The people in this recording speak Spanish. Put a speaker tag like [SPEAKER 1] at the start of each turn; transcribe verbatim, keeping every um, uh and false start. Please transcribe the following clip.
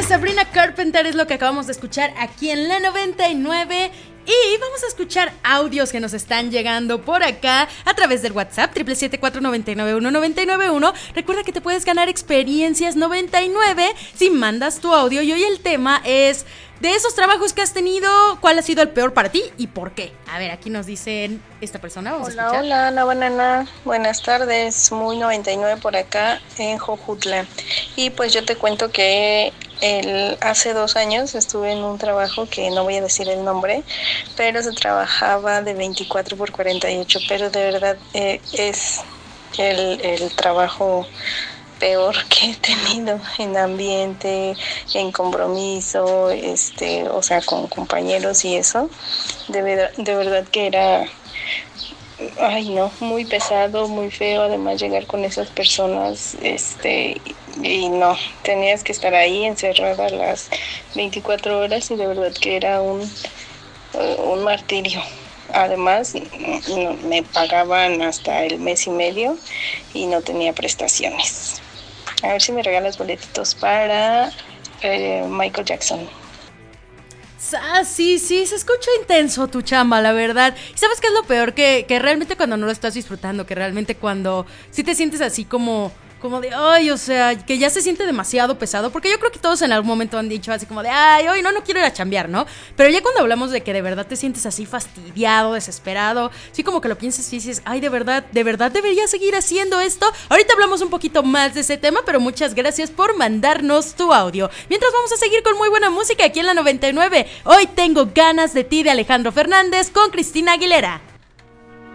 [SPEAKER 1] Sabrina Carpenter es lo que acabamos de escuchar aquí en la noventa y nueve. Y vamos a escuchar audios que nos están llegando por acá a través del WhatsApp siete siete cuatro, nueve nueve uno, nueve nueve uno. Recuerda que te puedes ganar experiencias noventa y nueve si mandas tu audio. Y hoy el tema es de esos trabajos que has tenido, ¿cuál ha sido el peor para ti y por qué? A ver, aquí nos dicen esta persona. Vamos
[SPEAKER 2] hola,
[SPEAKER 1] a escuchar.
[SPEAKER 2] Hola, Ana Banana. Buenas tardes. Muy noventa y nueve por acá en Jojutla. Y pues yo te cuento que el, hace dos años estuve en un trabajo que no voy a decir el nombre, pero se trabajaba de veinticuatro por cuarenta y ocho, pero de verdad eh, es el, el trabajo peor que he tenido en ambiente, en compromiso, este, o sea, con compañeros y eso. De verdad, de verdad que era, ay no, muy pesado, muy feo, además llegar con esas personas, este, y no, tenías que estar ahí encerrada las veinticuatro horas y de verdad que era un, un martirio. Además, no, me pagaban hasta el mes y medio y no tenía prestaciones. A ver si me regalas boletitos para eh, Michael Jackson.
[SPEAKER 1] Ah, sí, sí, se escucha intenso tu chamba, la verdad. ¿Y sabes qué es lo peor? Que, que realmente cuando no lo estás disfrutando, que realmente cuando sí te sientes así como... Como de, ay, o sea, que ya se siente demasiado pesado. Porque yo creo que todos en algún momento han dicho así como de, ay, hoy no, no quiero ir a chambear, ¿no? Pero ya cuando hablamos de que de verdad te sientes así fastidiado, desesperado, sí como que lo piensas y dices, ay, de verdad, de verdad debería seguir haciendo esto. Ahorita hablamos un poquito más de ese tema, pero muchas gracias por mandarnos tu audio. Mientras vamos a seguir con muy buena música aquí en la noventa y nueve. Hoy tengo ganas de ti de Alejandro Fernández con Cristina Aguilera.